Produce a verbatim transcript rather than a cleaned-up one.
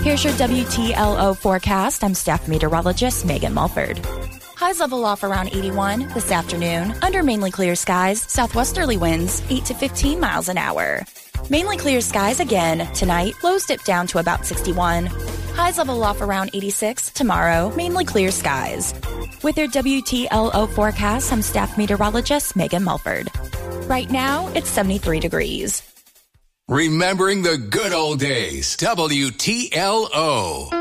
Here's your W T L O forecast. I'm staff meteorologist Megan Mulford. Highs level off around eighty-one this afternoon. Under mainly clear skies, southwesterly winds eight to fifteen miles an hour. Mainly clear skies again tonight. Lows dip down to about sixty-one. Highs level off around eighty-six tomorrow. Mainly clear skies. With your W T L O forecast, I'm staff meteorologist Megan Mulford. Right now, it's seventy-three degrees. Remembering the good old days. W T L O.